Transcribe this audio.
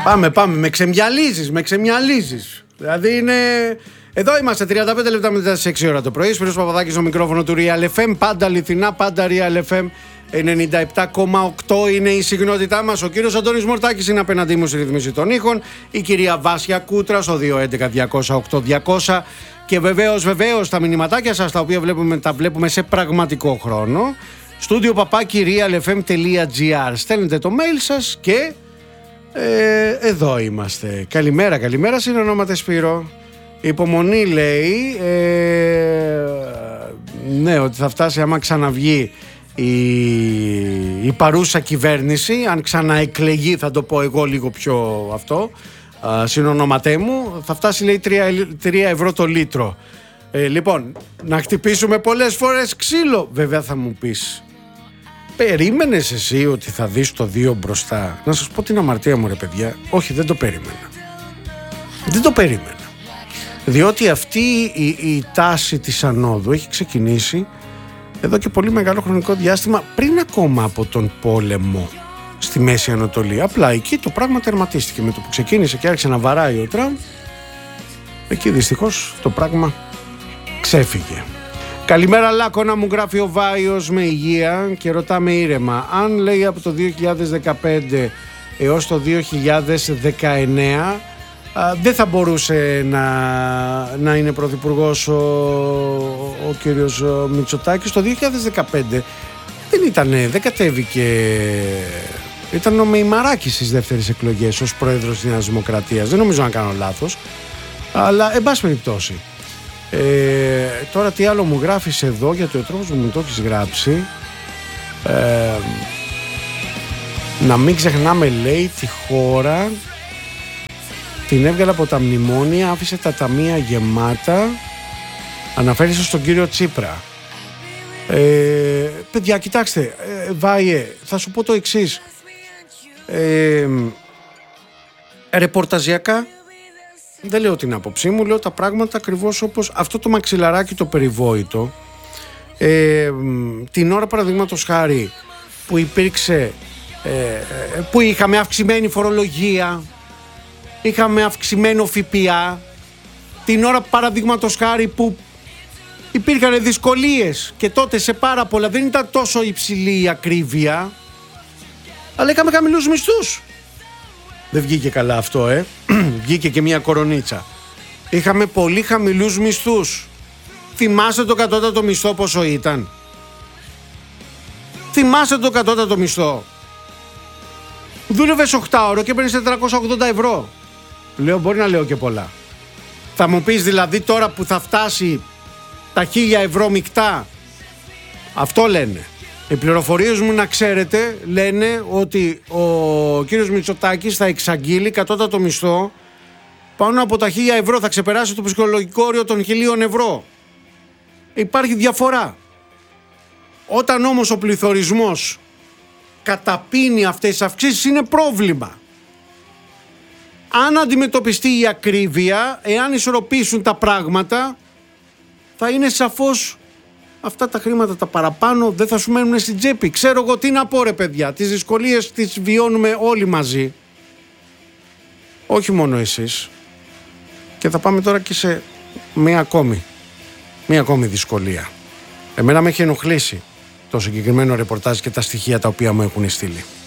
Πάμε, με ξεμιαλίζεις. Δηλαδή είναι... Εδώ είμαστε 35 λεπτά μετά τις 6 ώρα το πρωί. Σπύρος Παπαδάκης στο μικρόφωνο του Real FM. Πάντα αληθινά, πάντα Real FM. 97,8 είναι η συχνότητά μας. Ο κύριος Αντώνης Μορτάκης είναι απέναντί μου στη ρυθμίση των ήχων. Η κυρία Βάσια Κούτρα στο 211-200-8200. Και βεβαίως τα μηνυματάκια σας τα οποία τα βλέπουμε σε πραγματικό χρόνο. Στούντιο παπάκι realfm.gr. Στέλνετε το mail σας και εδώ είμαστε. Καλημέρα, συνονόμαται Σπύρο. Υπομονή λέει, ναι, ότι θα φτάσει άμα ξαναβγεί η παρούσα κυβέρνηση, αν ξαναεκλεγεί, θα το πω εγώ λίγο πιο αυτό, συνονόματέ μου, θα φτάσει λέει 3 ευρώ το λίτρο. Λοιπόν, να χτυπήσουμε πολλές φορές ξύλο. Βέβαια θα μου πεις, περίμενες εσύ ότι θα δεις το 2 μπροστά? Να σας πω την αμαρτία μου ρε παιδιά, όχι, δεν το περίμενα. Διότι αυτή η τάση της ανόδου έχει ξεκινήσει εδώ και πολύ μεγάλο χρονικό διάστημα, πριν ακόμα από τον πόλεμο στη Μέση Ανατολή. Απλά εκεί το πράγμα τερματίστηκε με το που ξεκίνησε και άρχισε να βαράει ο Τραμπ. Εκεί δυστυχώς το πράγμα ξέφυγε. Καλημέρα Λάκωνα, μου γράφει ο Βάιος με υγεία και ρωτάμε ήρεμα. Αν λέει από το 2015 έως το 2019 δεν θα μπορούσε να είναι πρωθυπουργός ο κύριος Μητσοτάκης. Το 2015 δεν κατέβηκε, ήταν ο Μεϊμαράκης στις δεύτερες εκλογές ως πρόεδρος της Νέας Δημοκρατίας. Δεν νομίζω να κάνω λάθος, αλλά εν πάση περιπτώσει. Τώρα τι άλλο μου γράφεις εδώ, γιατί ο τρόπος που μου το έχεις γράψει, να μην ξεχνάμε λέει τη χώρα, την έβγαλε από τα μνημόνια, άφησε τα ταμεία γεμάτα. Αναφέρεσαι στον κύριο Τσίπρα. Παιδιά, κοιτάξτε, Βάιε, θα σου πω το εξής. Ρεπορταζιακά, δεν λέω την άποψή μου, λέω τα πράγματα ακριβώς όπως αυτό το μαξιλαράκι το περιβόητο. Την ώρα παραδείγματος χάρη που υπήρξε, που είχαμε αυξημένη φορολογία, είχαμε αυξημένο ΦΠΑ, την ώρα παραδείγματος χάρη που υπήρχαν δυσκολίες και τότε σε πάρα πολλά δεν ήταν τόσο υψηλή η ακρίβεια, αλλά είχαμε χαμηλούς μισθούς. Δεν βγήκε καλά αυτό, βγήκε και μια κορονίτσα. Είχαμε πολύ χαμηλούς μισθούς. Θυμάστε το κατώτατο μισθό πόσο ήταν? Θυμάστε το κατώτατο μισθό? Δούλευες 8 ώρο και παίρνεις 480 ευρώ. Λέω, μπορεί να λέω και πολλά. Θα μου πεις δηλαδή τώρα που θα φτάσει τα 1.000 ευρώ μεικτά, αυτό λένε. Οι πληροφορίες μου, να ξέρετε, λένε ότι ο κύριος Μητσοτάκης θα εξαγγείλει κατώτατο μισθό πάνω από τα 1.000 ευρώ, θα ξεπεράσει το ψυχολογικό όριο των 1.000 ευρώ. Υπάρχει διαφορά. Όταν όμως ο πληθωρισμός καταπίνει αυτές τις αυξήσεις είναι πρόβλημα. Αν αντιμετωπιστεί η ακρίβεια, εάν ισορροπήσουν τα πράγματα, θα είναι σαφώς αυτά τα χρήματα τα παραπάνω δεν θα σου μένουν στην τσέπη. Ξέρω εγώ τι να πω ρε παιδιά, τις δυσκολίες τις βιώνουμε όλοι μαζί. Όχι μόνο εσείς. Και θα πάμε τώρα και σε μία ακόμη δυσκολία. Εμένα με έχει ενοχλήσει το συγκεκριμένο ρεπορτάζ και τα στοιχεία τα οποία μου έχουν στείλει.